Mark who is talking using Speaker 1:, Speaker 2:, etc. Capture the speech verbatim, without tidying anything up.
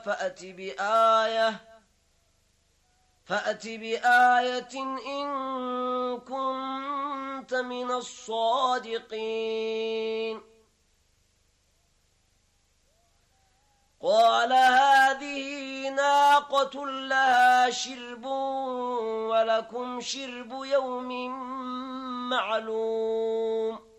Speaker 1: فأت بآية فأت بآية إن كنت من الصادقين. قال هذه ناقة لها شرب ولكم شرب يوم معلوم.